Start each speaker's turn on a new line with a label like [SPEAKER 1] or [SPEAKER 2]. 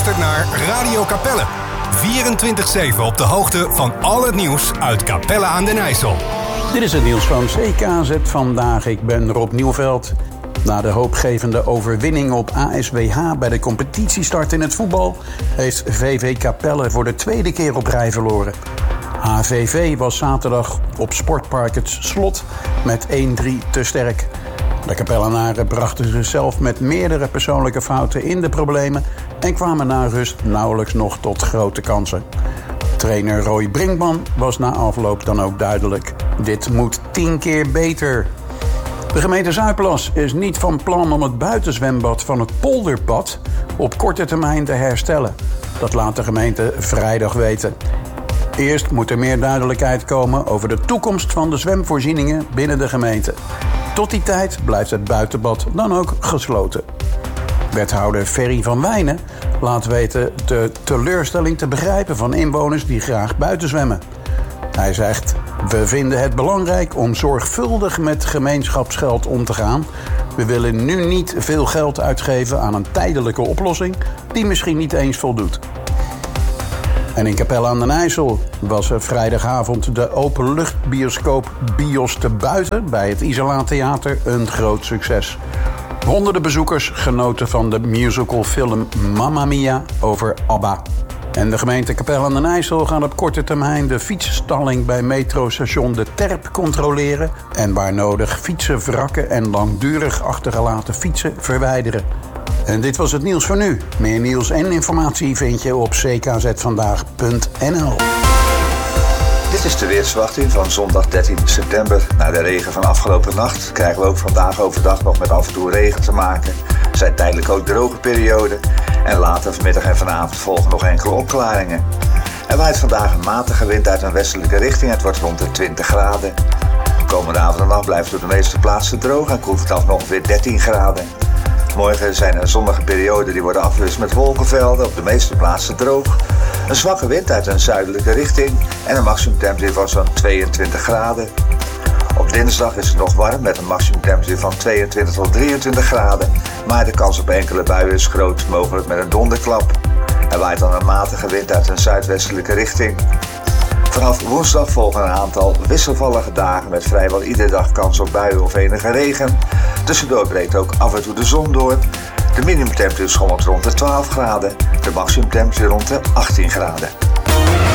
[SPEAKER 1] luistert naar Radio Capelle. 24/7 op de hoogte van al het nieuws uit Capelle aan den IJssel.
[SPEAKER 2] Dit is het nieuws van CKZ vandaag. Ik ben Rob Nieuwveld. Na de hoopgevende overwinning op ASWH bij de competitiestart in het voetbal heeft VV Capelle voor de tweede keer op rij verloren. HVV was zaterdag op Sportpark het Slot met 1-3 te sterk. De Capellenaren brachten zichzelf met meerdere persoonlijke fouten in de problemen en kwamen na rust nauwelijks nog tot grote kansen. Trainer Roy Brinkman was na afloop dan ook duidelijk: dit moet 10 keer beter. De gemeente Zuidplas is niet van plan om het buitenzwembad van het Polderpad op korte termijn te herstellen. Dat laat de gemeente vrijdag weten. Eerst moet er meer duidelijkheid komen over de toekomst van de zwemvoorzieningen binnen de gemeente. Tot die tijd blijft het buitenbad dan ook gesloten. Wethouder Ferry van Wijnen laat weten de teleurstelling te begrijpen van inwoners die graag buiten zwemmen. Hij zegt: we vinden het belangrijk om zorgvuldig met gemeenschapsgeld om te gaan. We willen nu niet veel geld uitgeven aan een tijdelijke oplossing die misschien niet eens voldoet. En in Capelle aan den IJssel was er vrijdagavond de openluchtbioscoop Bios te Buiten bij het Isolaattheater een groot succes. Honderden bezoekers genoten van de musicalfilm Mamma Mia over ABBA. En de gemeente Capelle aan den IJssel gaat op korte termijn de fietsstalling bij metrostation De Terp controleren en waar nodig fietsen wrakken en langdurig achtergelaten fietsen verwijderen. En dit was het nieuws voor nu. Meer nieuws en informatie vind je op ckzvandaag.nl.
[SPEAKER 3] Dit is de weersverwachting van zondag 13 september. Na de regen van afgelopen nacht krijgen we ook vandaag overdag nog met af en toe regen te maken. Er zijn tijdelijk ook droge perioden. En later vanmiddag en vanavond volgen nog enkele opklaringen. Er waait vandaag een matige wind uit een westelijke richting. Het wordt rond de 20 graden. Komende avond en nacht blijft het op de meeste plaatsen droog en koelt het af nog ongeveer 13 graden. Morgen zijn er zonnige perioden die worden afgewisseld met wolkenvelden, op de meeste plaatsen droog. Een zwakke wind uit een zuidelijke richting en een maximumtemperatuur van zo'n 22 graden. Op dinsdag is het nog warm met een maximumtemperatuur van 22 tot 23 graden. Maar de kans op enkele buien is groot, mogelijk met een donderklap. Er waait dan een matige wind uit een zuidwestelijke richting. Vanaf woensdag volgen een aantal wisselvallige dagen met vrijwel iedere dag kans op buien of enige regen. Tussendoor breekt ook af en toe de zon door. De minimumtemperatuur schommelt rond de 12 graden, de maximumtemperatuur rond de 18 graden.